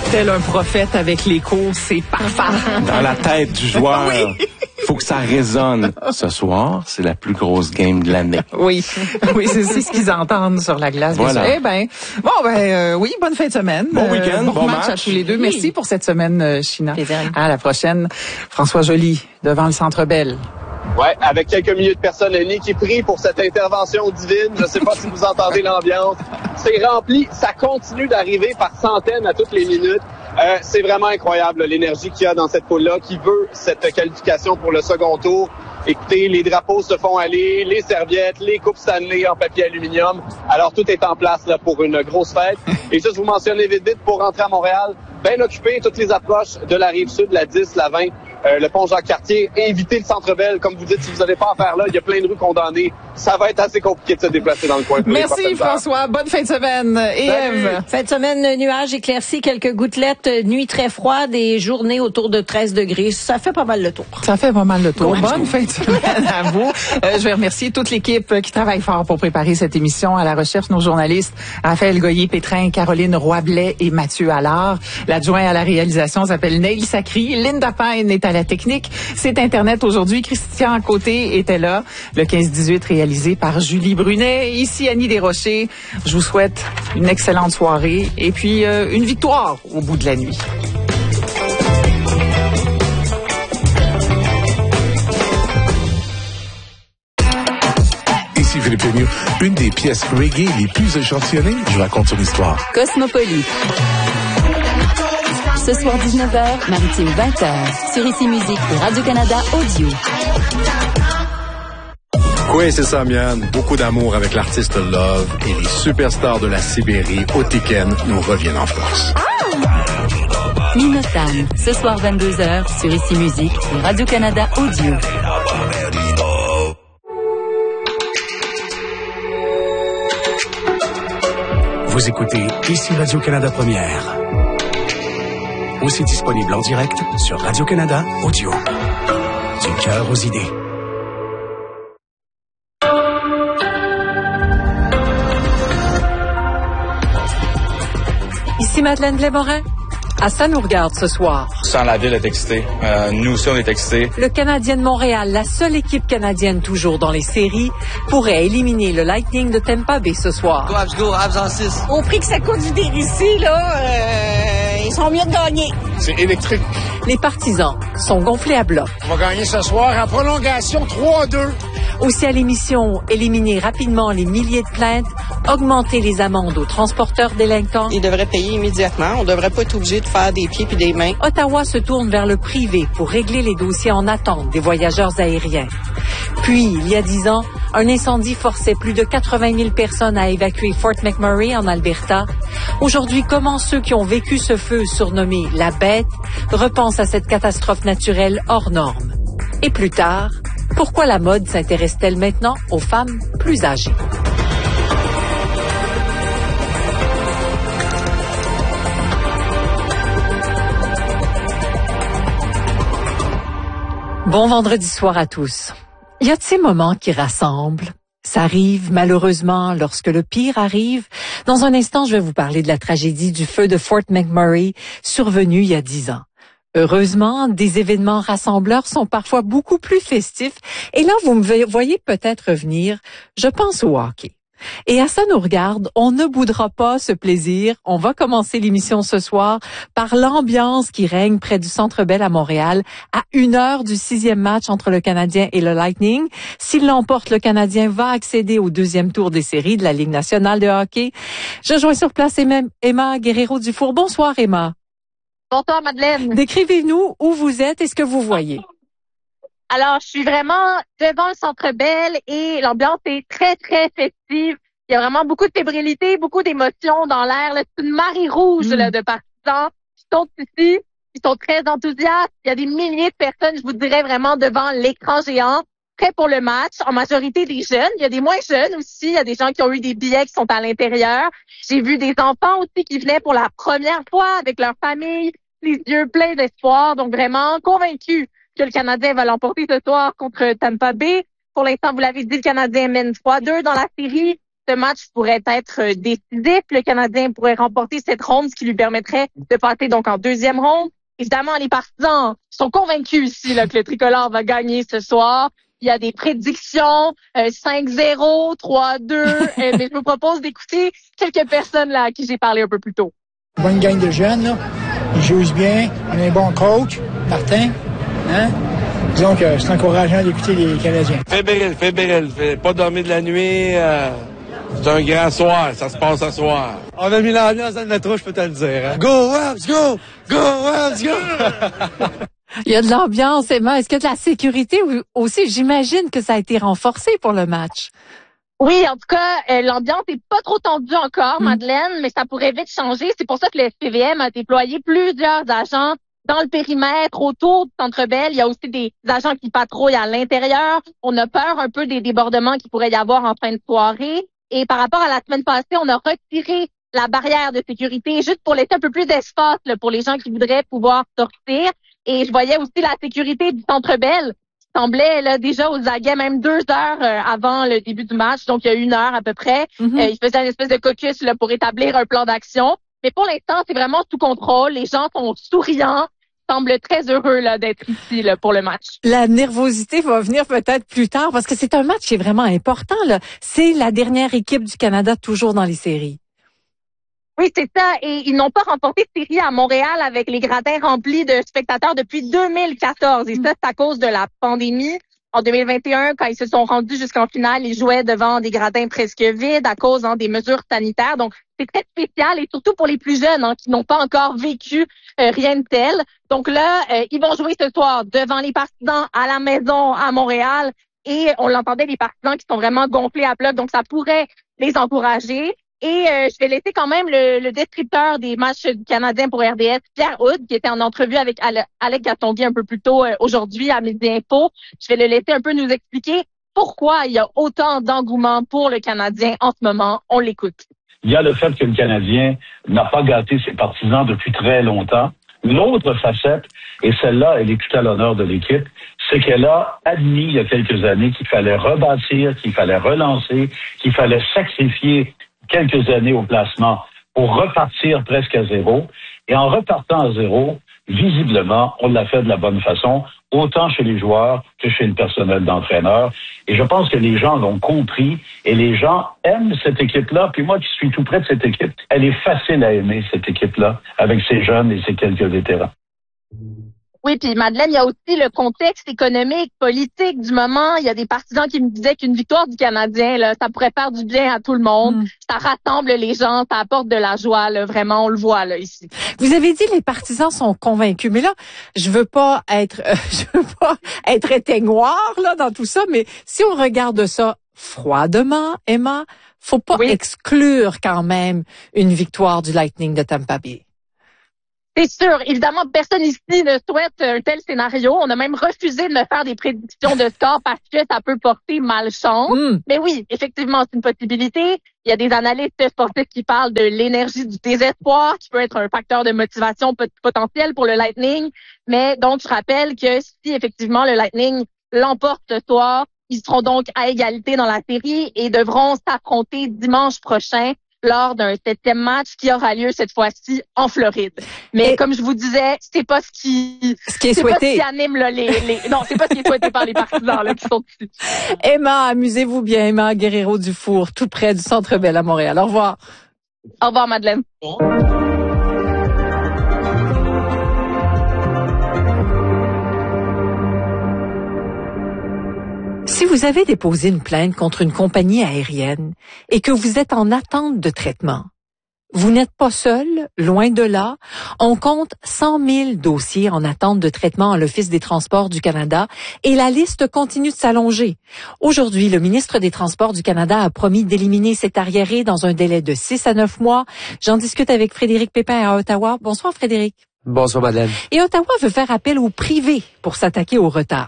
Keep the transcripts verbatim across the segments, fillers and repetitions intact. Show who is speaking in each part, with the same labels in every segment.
Speaker 1: Tel un prophète avec l'écho, c'est parfait.
Speaker 2: Dans la tête du joueur.
Speaker 1: Oui.
Speaker 2: Faut que ça résonne. Ce soir, c'est la plus grosse game de l'année.
Speaker 1: Oui, oui, c'est, c'est ce qu'ils entendent sur la glace.
Speaker 2: Voilà.
Speaker 1: Eh ben, bon ben, euh, oui, bonne fin de semaine.
Speaker 2: Bon week-end,
Speaker 1: euh, bon,
Speaker 2: bon
Speaker 1: match,
Speaker 2: match
Speaker 1: à tous les deux.
Speaker 3: Oui.
Speaker 1: Merci pour cette semaine, euh, China.
Speaker 3: Plaisir.
Speaker 1: À la prochaine. François Joly, devant le Centre Bell.
Speaker 4: Ouais, avec quelques milliers de personnes, Lenny qui prie pour cette intervention divine. Je sais pas si vous entendez l'ambiance. C'est rempli. Ça continue d'arriver par centaines à toutes les minutes. Euh, c'est vraiment incroyable l'énergie qu'il y a dans cette poule-là, qui veut cette qualification pour le second tour. Écoutez, les drapeaux se font aller, les serviettes, les coupes Stanley en papier aluminium. Alors, tout est en place là pour une grosse fête. Et juste vous mentionner vite vite, pour rentrer à Montréal, bien occupé, toutes les approches de la Rive-Sud, la dix, la vingt, euh, le pont Jacques-Cartier. Invitez le Centre Bell. Comme vous dites, si vous n'avez pas à faire là, il y a plein de rues condamnées. Ça va être assez compliqué de se déplacer dans le coin.
Speaker 1: Merci François. Bonne fin de semaine. Et
Speaker 4: Salut.
Speaker 1: Ève?
Speaker 3: Fin de semaine, nuages éclaircis, quelques gouttelettes, nuit très froide et journée autour de treize degrés. Ça fait pas mal le tour.
Speaker 1: Ça fait pas mal le tour.
Speaker 3: Ouais.
Speaker 1: Bonne fin de semaine à vous. Euh, je vais remercier toute l'équipe qui travaille fort pour préparer cette émission. À la recherche, nos journalistes Raphaël Goyer-Pétrin, Caroline Roy-Blais et Mathieu Allard. L'adjoint à la réalisation s'appelle Neil Sacry. Linda Pine est à la technique. C'est Internet aujourd'hui. Christian Côté était là. Le quinze dix-huit réalisé par Julie Brunet. Ici Annie Desrochers. Je vous souhaite une excellente soirée et puis euh, une victoire au bout de la nuit.
Speaker 5: Ici Philippe Lemieux. Une des pièces reggae les plus échantillonnées, je vous raconte son histoire.
Speaker 6: Cosmopolis. Ce soir dix-neuf heures, Maritime vingt heures, sur Ici Musique et Radio-Canada Audio.
Speaker 7: Oui, c'est ça, Mian. Beaucoup d'amour avec l'artiste Love et les superstars de la Sibérie, Otiken, nous reviennent en force.
Speaker 6: Minotaine, ce soir vingt-deux heures, sur Ici Musique et Radio-Canada Audio.
Speaker 5: Vous écoutez Ici Radio-Canada Première. Aussi disponible en direct sur Radio-Canada Audio. Du cœur aux idées.
Speaker 8: Ici Madeleine Blais-Morin. À ça nous regarde ce soir.
Speaker 9: Sans la ville est excitée. Euh, nous aussi, on est excités.
Speaker 8: Le Canadien de Montréal, la seule équipe canadienne toujours dans les séries, pourrait éliminer le Lightning de Tampa Bay ce soir.
Speaker 10: Go, Habs, go, Habs en six.
Speaker 3: Au prix que ça coûte du ici, là, euh, ils sont mieux de gagner.
Speaker 5: C'est électrique.
Speaker 8: Les partisans sont gonflés à bloc.
Speaker 5: On va gagner ce soir en prolongation trois à deux.
Speaker 8: Aussi à l'émission, éliminer rapidement les milliers de plaintes, augmenter les amendes aux transporteurs délinquants.
Speaker 11: Ils devraient payer immédiatement. On devrait pas être obligé de faire des pieds puis des mains.
Speaker 8: Ottawa se tourne vers le privé pour régler les dossiers en attente des voyageurs aériens. Puis, il y a dix ans, un incendie forçait plus de quatre-vingt mille personnes à évacuer Fort McMurray en Alberta. Aujourd'hui, comment ceux qui ont vécu ce feu surnommé la bête repensent à cette catastrophe naturelle hors norme. Et plus tard, pourquoi la mode s'intéresse-t-elle maintenant aux femmes plus âgées? Bon vendredi soir à tous. Y a de ces moments qui rassemblent? Ça arrive malheureusement lorsque le pire arrive. Dans un instant, je vais vous parler de la tragédie du feu de Fort McMurray survenu il y a dix ans. Heureusement, des événements rassembleurs sont parfois beaucoup plus festifs. Et là, vous me voyez peut-être venir, je pense au hockey. Et à ça nous regarde, on ne boudera pas ce plaisir. On va commencer l'émission ce soir par l'ambiance qui règne près du Centre Bell à Montréal à une heure du sixième match entre le Canadien et le Lightning. S'il l'emporte, le Canadien va accéder au deuxième tour des séries de la Ligue nationale de hockey. Je joins sur place Emma Guerrero-Dufour. Bonsoir Emma.
Speaker 12: Bonsoir Madeleine.
Speaker 8: Décrivez-nous où vous êtes et ce que vous voyez.
Speaker 12: Alors, je suis vraiment devant le Centre Bell et l'ambiance est très, très festive. Il y a vraiment beaucoup de fébrilité, beaucoup d'émotions dans l'air. Là, c'est une marée rouge
Speaker 8: mmh.
Speaker 12: là, de partisans qui sont ici, qui sont très enthousiastes. Il y a des milliers de personnes, je vous dirais, vraiment devant l'écran géant, prêts pour le match. En majorité des jeunes. Il y a des moins jeunes aussi. Il y a des gens qui ont eu des billets qui sont à l'intérieur. J'ai vu des enfants aussi qui venaient pour la première fois avec leur famille, les yeux pleins d'espoir. Donc, vraiment convaincus que le Canadien va l'emporter ce soir contre Tampa Bay. Pour l'instant, vous l'avez dit, le Canadien mène trois deux dans la série. ce match pourrait être décisif. Le Canadien pourrait remporter cette ronde, ce qui lui permettrait de passer donc en deuxième ronde. Évidemment, les partisans sont convaincus ici là, que le tricolore va gagner ce soir. Il y a des prédictions, euh, cinq zéro, trois deux, euh, mais je vous propose d'écouter quelques personnes là à qui j'ai parlé un peu plus tôt.
Speaker 10: Bonne gang de jeunes, là. Ils jouent bien. On a un bon coach, Martin. Hein? Disons que c'est encourageant d'écouter les Canadiens.
Speaker 13: Fébrile, fébrile. Pas dormir de la nuit. Euh, c'est un grand soir. Ça se passe ce soir.
Speaker 14: On a mis l'ambiance dans le métro, je peux te le dire. Hein? Go, Habs, go! Go, Habs, go!
Speaker 8: Il y a de l'ambiance, Emma. Est-ce qu'il y a de la sécurité aussi? J'imagine que ça a été renforcé pour le match.
Speaker 12: Oui, en tout cas, euh, l'ambiance est pas trop tendue encore, mmh. Madeleine, mais ça pourrait vite changer. C'est pour ça que le S P V M a déployé plusieurs agents dans le périmètre, autour du Centre Bell. Il y a aussi des agents qui patrouillent à l'intérieur. On a peur un peu des débordements qu'il pourrait y avoir en fin de soirée. Et par rapport à la semaine passée, on a retiré la barrière de sécurité juste pour laisser un peu plus d'espace là, pour les gens qui voudraient pouvoir sortir. Et je voyais aussi la sécurité du Centre Bell qui semblait là, déjà aux aguets, même deux heures euh, avant le début du match. Donc, il y a une heure à peu près. Mm-hmm. Euh, ils faisaient une espèce de caucus là, pour établir un plan d'action. Mais pour l'instant, c'est vraiment sous contrôle. Les gens sont souriants, semblent très heureux là, d'être ici là, pour le match.
Speaker 8: La nervosité va venir peut-être plus tard parce que c'est un match qui est vraiment important. Là. C'est la dernière équipe du Canada toujours dans les séries.
Speaker 12: Oui, c'est ça. Et ils n'ont pas remporté de série à Montréal avec les gradins remplis de spectateurs depuis deux mille quatorze. Et ça, c'est à cause de la pandémie. En deux mille vingt et un, quand ils se sont rendus jusqu'en finale, ils jouaient devant des gradins presque vides à cause hein, des mesures sanitaires. Donc, c'est très spécial et surtout pour les plus jeunes hein, qui n'ont pas encore vécu euh, rien de tel. Donc là, euh, ils vont jouer ce soir devant les partisans à la maison à Montréal. Et on l'entendait, les partisans qui sont vraiment gonflés à bloc. Donc, ça pourrait les encourager. Et euh, je vais laisser quand même le, le descripteur des matchs du Canadien pour R D S, Pierre Houde, qui était en entrevue avec Alec Gastonguay un peu plus tôt euh, aujourd'hui à Midi Info. Je vais le laisser un peu nous expliquer pourquoi il y a autant d'engouement pour le Canadien en ce moment. On l'écoute.
Speaker 15: Il y a le fait que le Canadien n'a pas gâté ses partisans depuis très longtemps. L'autre facette, et celle-là, elle est tout à l'honneur de l'équipe, c'est qu'elle a admis il y a quelques années qu'il fallait rebâtir, qu'il fallait relancer, qu'il fallait sacrifier quelques années au placement pour repartir presque à zéro. Et en repartant à zéro, visiblement, on l'a fait de la bonne façon, autant chez les joueurs que chez le personnel d'entraîneur. Et je pense que les gens l'ont compris et les gens aiment cette équipe-là. Puis moi qui suis tout près de cette équipe, elle est facile à aimer, cette équipe-là, avec ses jeunes et ses quelques vétérans.
Speaker 12: Oui, puis Madeleine, il y a aussi le contexte économique, politique du moment. Il y a des partisans qui me disaient qu'une victoire du Canadien, là, ça pourrait faire du bien à tout le monde. Mm. Ça rassemble les gens, ça apporte de la joie, là, vraiment, on le voit là ici.
Speaker 8: Vous avez dit les partisans sont convaincus, mais là, je veux pas être, euh, je veux pas être éteignoir là dans tout ça, mais si on regarde ça froidement, Emma, faut pas oui. exclure quand même une victoire du Lightning de Tampa Bay.
Speaker 12: C'est sûr. Évidemment, personne ici ne souhaite un tel scénario. On a même refusé de me faire des prédictions de score parce que ça peut porter malchance. Mm. Mais oui, effectivement, c'est une possibilité. Il y a des analystes sportifs qui parlent de l'énergie du désespoir, qui peut être un facteur de motivation potentiel pour le Lightning. Mais donc, je rappelle que si effectivement le Lightning l'emporte ce soir, ils seront donc à égalité dans la série et devront s'affronter dimanche prochain lors d'un septième match qui aura lieu cette fois-ci en Floride. Mais et comme je vous disais, c'est pas ce qui,
Speaker 8: ce qui est
Speaker 12: c'est
Speaker 8: souhaité.
Speaker 12: pas ce qui anime là, les, les, non, c'est pas ce qui est souhaité par les partisans là qui sont ici.
Speaker 8: Emma, amusez-vous bien, Emma Guerrero-Dufour, tout près du Centre Bell à Montréal. Au revoir.
Speaker 12: Au revoir, Madeleine.
Speaker 8: Si vous avez déposé une plainte contre une compagnie aérienne et que vous êtes en attente de traitement, vous n'êtes pas seul, loin de là. On compte cent mille dossiers en attente de traitement à l'Office des Transports du Canada et la liste continue de s'allonger. Aujourd'hui, le ministre des Transports du Canada a promis d'éliminer cet arriéré dans un délai de six à neuf mois. J'en discute avec Frédéric Pépin à Ottawa. Bonsoir Frédéric.
Speaker 16: Bonsoir Madeleine.
Speaker 8: Et Ottawa veut faire appel au privé pour s'attaquer au retard.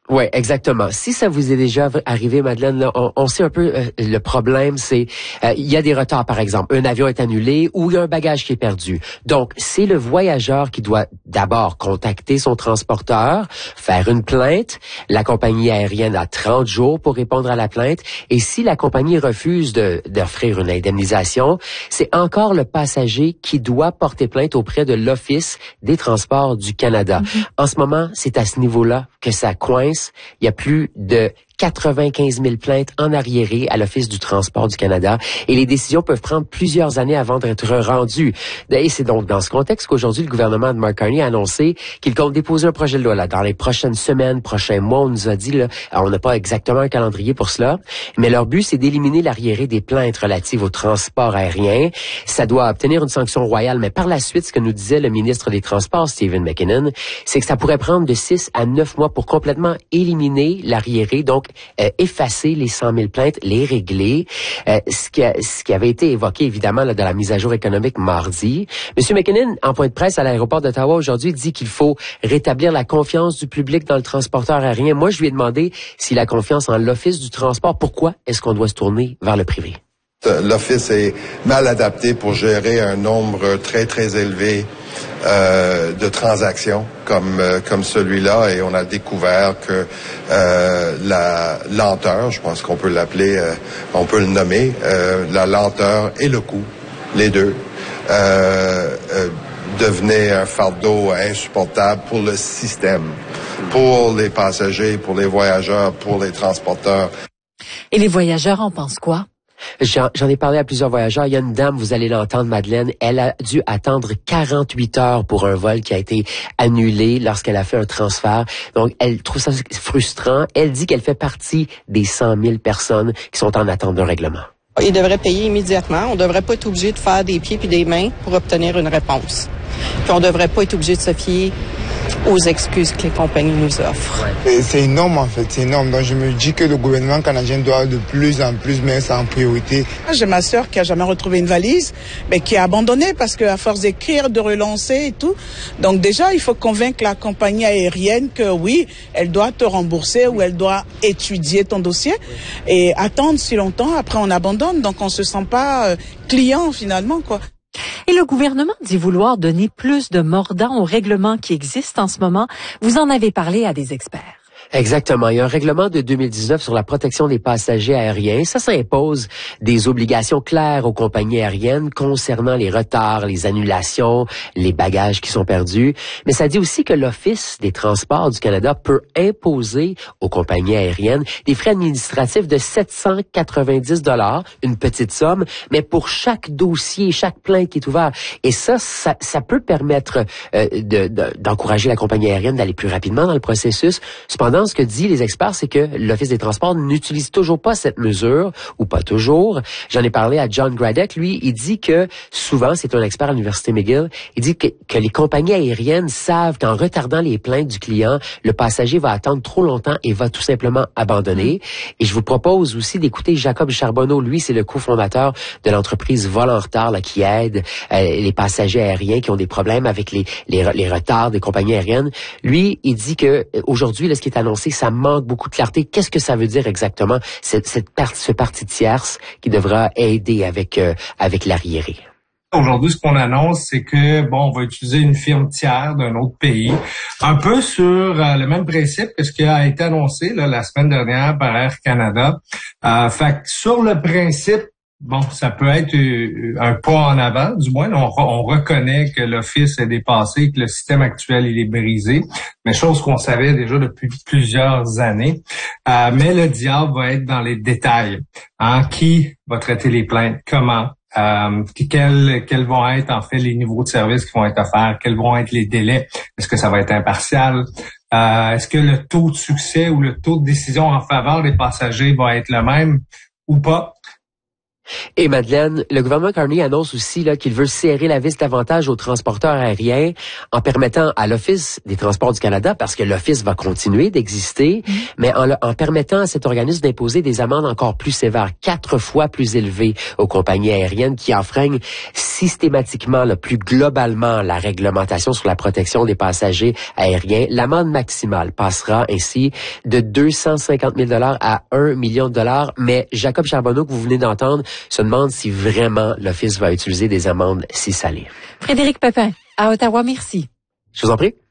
Speaker 16: Ouais, exactement. Si ça vous est déjà arrivé, Madeleine, là, on, on sait un peu euh, le problème, c'est euh, il y a des retards, par exemple, un avion est annulé ou il y a un bagage qui est perdu. Donc, c'est le voyageur qui doit d'abord contacter son transporteur, faire une plainte. La compagnie aérienne a trente jours pour répondre à la plainte. Et si la compagnie refuse de, d'offrir une indemnisation, c'est encore le passager qui doit porter plainte auprès de l'Office des transports du Canada. Mm-hmm. En ce moment, c'est à ce niveau-là que ça coince. Il y a plus de quatre-vingt-quinze mille plaintes en arriéré à l'Office du transport du Canada et les décisions peuvent prendre plusieurs années avant d'être rendues. Et c'est donc dans ce contexte qu'aujourd'hui, le gouvernement de Mark Carney a annoncé qu'il compte déposer un projet de loi là, dans les prochaines semaines, prochains mois. On nous a dit, là, on n'a pas exactement un calendrier pour cela, mais leur but, c'est d'éliminer l'arriéré des plaintes relatives au transport aérien. Ça doit obtenir une sanction royale, mais par la suite, ce que nous disait le ministre des Transports, Stephen McKinnon, c'est que ça pourrait prendre de six à neuf mois pour complètement éliminer l'arriéré, donc Euh, effacer les cent mille plaintes, les régler, euh, ce, qui a, ce qui avait été évoqué évidemment là, dans la mise à jour économique mardi. Monsieur McKinnon, en point de presse à l'aéroport d'Ottawa aujourd'hui, dit qu'il faut rétablir la confiance du public dans le transporteur aérien. Moi, je lui ai demandé s'il a confiance en l'Office du transport. Pourquoi est-ce qu'on doit se tourner vers le privé?
Speaker 17: L'Office est mal adapté pour gérer un nombre très, très élevé euh, de transactions comme euh, comme celui-là, et on a découvert que euh, la lenteur, je pense qu'on peut l'appeler, euh, on peut le nommer, euh, la lenteur et le coût, les deux, euh, euh, devenaient un fardeau insupportable pour le système, pour les passagers, pour les voyageurs, pour les transporteurs.
Speaker 8: Et les voyageurs en pensent quoi?
Speaker 16: J'en, j'en ai parlé à plusieurs voyageurs. Il y a une dame, vous allez l'entendre, Madeleine, elle a dû attendre quarante-huit heures pour un vol qui a été annulé lorsqu'elle a fait un transfert. Donc, elle trouve ça frustrant. Elle dit qu'elle fait partie des cent mille personnes qui sont en attente d'un règlement.
Speaker 11: Ils devraient payer immédiatement. On devrait pas être obligé de faire des pieds puis des mains pour obtenir une réponse. Puis on devrait pas être obligé de se fier aux excuses que les compagnies nous offrent.
Speaker 18: Et c'est énorme en fait, c'est énorme. Donc je me dis que le gouvernement canadien doit de plus en plus mettre ça en priorité.
Speaker 19: J'ai ma sœur qui a jamais retrouvé une valise, mais qui a abandonné parce qu'à force d'écrire, de relancer et tout. Donc déjà, il faut convaincre la compagnie aérienne que oui, elle doit te rembourser ou elle doit étudier ton dossier. Et attendre si longtemps, après on abandonne. Donc on se sent pas euh, client finalement, quoi.
Speaker 8: Et le gouvernement dit vouloir donner plus de mordant aux règlements qui existent en ce moment. Vous en avez parlé à des experts.
Speaker 16: Exactement. Il y a un règlement de deux mille dix-neuf sur la protection des passagers aériens. Ça, ça impose des obligations claires aux compagnies aériennes concernant les retards, les annulations, les bagages qui sont perdus. Mais ça dit aussi que l'Office des transports du Canada peut imposer aux compagnies aériennes des frais administratifs de sept cent quatre-vingt-dix dollars, une petite somme, mais pour chaque dossier, chaque plainte qui est ouvert. Et ça, ça, ça peut permettre euh, de, de, d'encourager la compagnie aérienne d'aller plus rapidement dans le processus. Cependant, ce que disent les experts, c'est que l'Office des transports n'utilise toujours pas cette mesure, ou pas toujours. J'en ai parlé à John Gradek. Lui, il dit que souvent, c'est un expert à l'Université McGill, il dit que, que les compagnies aériennes savent qu'en retardant les plaintes du client, le passager va attendre trop longtemps et va tout simplement abandonner. Et je vous propose aussi d'écouter Jacob Charbonneau. Lui, c'est le cofondateur de l'entreprise Vol en retard là, qui aide euh, les passagers aériens qui ont des problèmes avec les, les, les retards des compagnies aériennes. Lui, il dit que aujourd'hui, là, ce qui est annoncé, ça manque beaucoup de clarté. Qu'est-ce que ça veut dire exactement, cette, cette partie, ce parti tierce qui devra aider avec, euh, avec l'arriéré?
Speaker 20: Aujourd'hui, ce qu'on annonce, c'est que, bon, on va utiliser une firme tiers d'un autre pays, un peu sur euh, le même principe que ce qui a été annoncé là, la semaine dernière par Air Canada. Euh, fait que sur le principe, bon, ça peut être un pas en avant, du moins. On, on reconnaît que l'Office est dépassé, que le système actuel il est brisé, mais chose qu'on savait déjà depuis plusieurs années. Euh, mais le diable va être dans les détails. Hein? Qui va traiter les plaintes? Comment? Euh, quels, quels vont être en fait les niveaux de service qui vont être offerts? Quels vont être les délais? Est-ce que ça va être impartial? Euh, est-ce que le taux de succès ou le taux de décision en faveur des passagers va être le même ou pas?
Speaker 16: Et Madeleine, le gouvernement Carney annonce aussi là qu'il veut serrer la vis davantage aux transporteurs aériens en permettant à l'Office des transports du Canada, parce que l'Office va continuer d'exister, mmh. mais en, en permettant à cet organisme d'imposer des amendes encore plus sévères, quatre fois plus élevées aux compagnies aériennes qui enfreignent systématiquement, là, plus globalement, la réglementation sur la protection des passagers aériens. L'amende maximale passera ainsi de deux cent cinquante mille dollars à un million de dollars, mais Jacob Charbonneau, que vous venez d'entendre, se demande si vraiment l'Office va utiliser des amendes si salées.
Speaker 8: Frédéric Pépin, à Ottawa, merci.
Speaker 16: Je vous en prie.